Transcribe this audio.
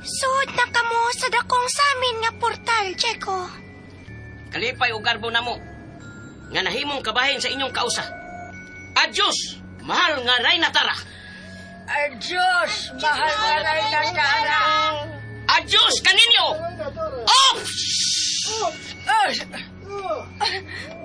Suod na kamo sa dakong samin nga portal, Jeko. Kalipay o garbo na mo. Nga nahimong kabahin sa inyong kausa. Adyos, mahal nga Reyna Tara. Adios, mahal nga Reyna Tara. Adyos kaninyo! Off!